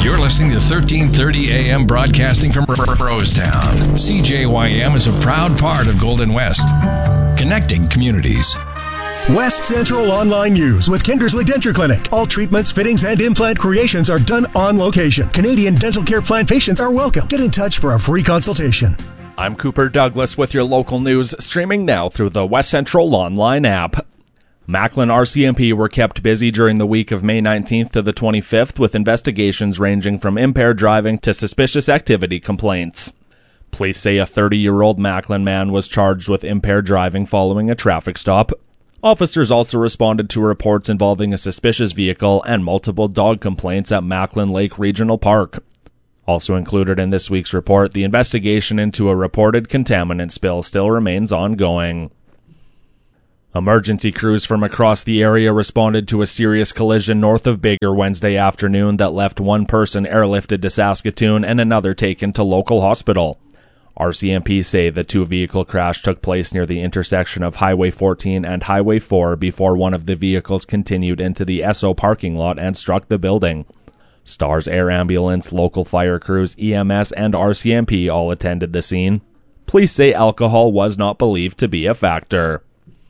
You're listening to 1330 AM broadcasting from Rosetown. CJYM is a proud part of Golden West, connecting communities. West Central Online News with Kindersley Denture Clinic. All treatments, fittings, and implant creations are done on location. Canadian dental care plan patients are welcome. Get in touch for a free consultation. I'm Cooper Douglas with your local news, streaming now through the West Central Online app. Macklin RCMP were kept busy during the week of May 19th to the 25th with investigations ranging from impaired driving to suspicious activity complaints. Police say a 30-year-old Macklin man was charged with impaired driving following a traffic stop. Officers also responded to reports involving a suspicious vehicle and multiple dog complaints at Macklin Lake Regional Park. Also included in this week's report, the investigation into a reported contaminant spill still remains ongoing. Emergency crews from across the area responded to a serious collision north of Biggar Wednesday afternoon that left one person airlifted to Saskatoon and another taken to local hospital. RCMP say the two-vehicle crash took place near the intersection of Highway 14 and Highway 4 before one of the vehicles continued into the Esso parking lot and struck the building. STARS Air Ambulance, local fire crews, EMS, and RCMP all attended the scene. Police say alcohol was not believed to be a factor.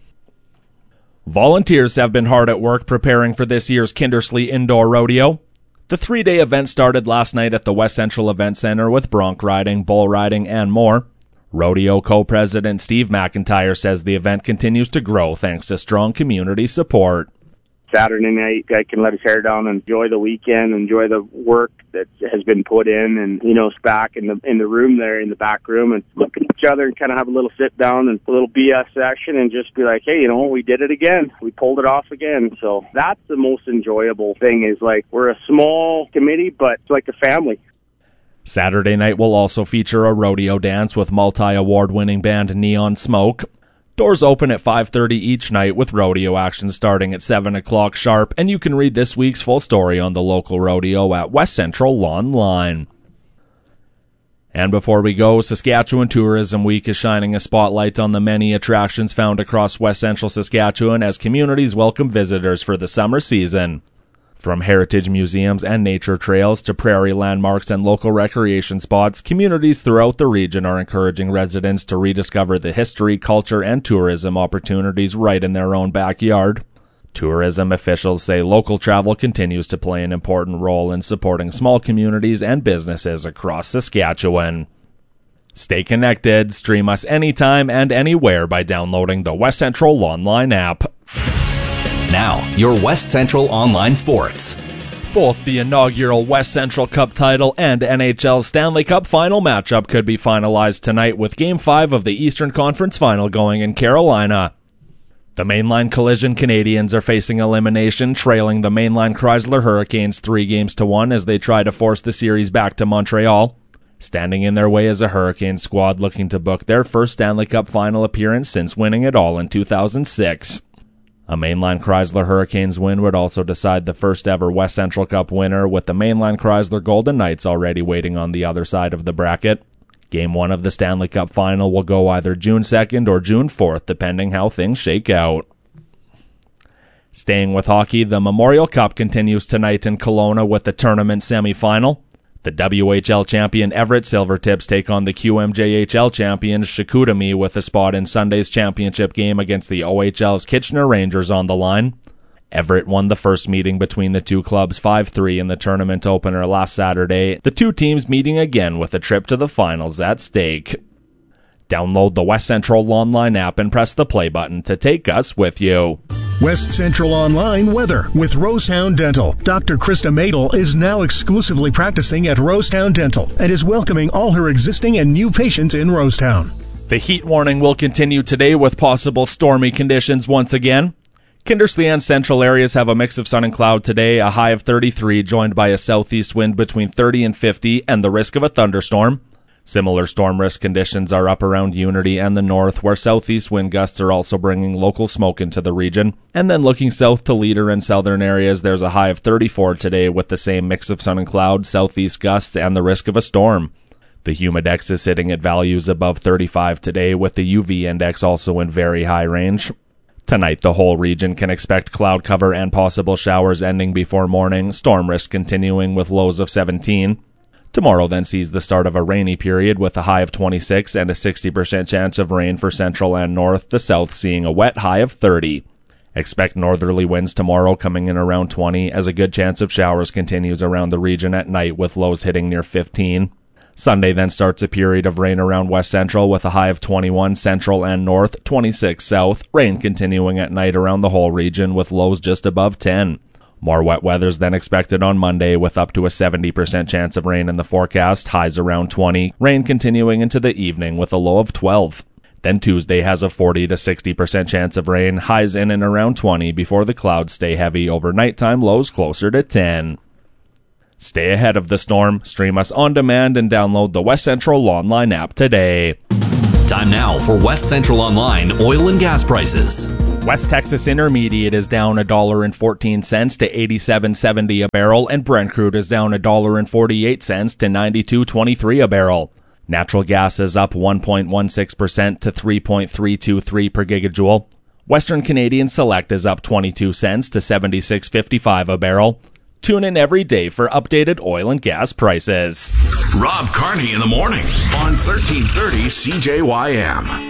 Volunteers have been hard at work preparing for this year's Kindersley Indoor Rodeo. The 3-day event started last night at the West Central Event Center with bronc riding, bull riding, and more. Rodeo co-president Steve McIntyre says the event continues to grow thanks to strong community support. Saturday night, guy can let his hair down and enjoy the weekend, enjoy the work that has been put in, and back in the room there, in the back room, and look at each other and kind of have a little sit down and a little BS session, and just be like, hey, we did it again, we pulled it off again. So that's the most enjoyable thing. Is like we're a small committee, but it's like a family. Saturday night will also feature a rodeo dance with multi-award-winning band Neon Smoke. Doors open at 5:30 each night with rodeo action starting at 7 o'clock sharp, and you can read this week's full story on the local rodeo at West Central Online. And before we go, Saskatchewan Tourism Week is shining a spotlight on the many attractions found across West Central Saskatchewan as communities welcome visitors for the summer season. From heritage museums and nature trails to prairie landmarks and local recreation spots, communities throughout the region are encouraging residents to rediscover the history, culture, and tourism opportunities right in their own backyard. Tourism officials say local travel continues to play an important role in supporting small communities and businesses across Saskatchewan. Stay connected, stream us anytime and anywhere by downloading the West Central Online app. Now, your West Central Online Sports. Both the inaugural West Central Cup title and NHL's Stanley Cup final matchup could be finalized tonight with Game 5 of the Eastern Conference Final going in Carolina. The Mainline Collision Canadiens are facing elimination, trailing the Mainline Chrysler Hurricanes 3-1 as they try to force the series back to Montreal. Standing in their way is a Hurricane squad looking to book their first Stanley Cup final appearance since winning it all in 2006. A Mainline Chrysler Hurricanes win would also decide the first ever West Central Cup winner, with the Mainline Chrysler Golden Knights already waiting on the other side of the bracket. Game 1 of the Stanley Cup final will go either June 2nd or June 4th, depending how things shake out. Staying with hockey, the Memorial Cup continues tonight in Kelowna with the tournament semi-final. The WHL champion Everett Silvertips take on the QMJHL champions Chicoutimi with a spot in Sunday's championship game against the OHL's Kitchener Rangers on the line. Everett won the first meeting between the two clubs 5-3 in the tournament opener last Saturday, the two teams meeting again with a trip to the finals at stake. Download the West Central Online app and press the play button to take us with you. West Central Online weather with Rosetown Dental. Dr. Krista Madel is now exclusively practicing at Rosetown Dental and is welcoming all her existing and new patients in Rosetown. The heat warning will continue today with possible stormy conditions once again. Kindersley and central areas have a mix of sun and cloud today, a high of 33, joined by a southeast wind between 30 and 50, and the risk of a thunderstorm. Similar storm risk conditions are up around Unity and the north, where southeast wind gusts are also bringing local smoke into the region. And then looking south to Leader and southern areas, there's a high of 34 today with the same mix of sun and cloud, southeast gusts, and the risk of a storm. The humidex is sitting at values above 35 today, with the UV index also in very high range. Tonight, the whole region can expect cloud cover and possible showers ending before morning, storm risk continuing with lows of 17. Tomorrow then sees the start of a rainy period with a high of 26 and a 60% chance of rain for central and north, the south seeing a wet high of 30. Expect northerly winds tomorrow coming in around 20 as a good chance of showers continues around the region at night with lows hitting near 15. Sunday then starts a period of rain around west central with a high of 21 central and north, 26 south, rain continuing at night around the whole region with lows just above 10. More wet weather's then expected on Monday with up to a 70% chance of rain in the forecast, highs around 20, rain continuing into the evening with a low of 12. Then Tuesday has a 40 to 60% chance of rain, highs in and around 20 before the clouds stay heavy over nighttime, lows closer to 10. Stay ahead of the storm, stream us on demand, and download the West Central Online app today. Time now for West Central Online oil and gas prices. West Texas Intermediate is down $1.14 to $87.70 a barrel, and Brent crude is down $1.48 to $92.23 a barrel. Natural gas is up 1.16% to 3.323 per gigajoule. Western Canadian Select is up 22 cents to 76.55 a barrel. Tune in every day for updated oil and gas prices. Rob Carney in the morning on 1330 CJYM.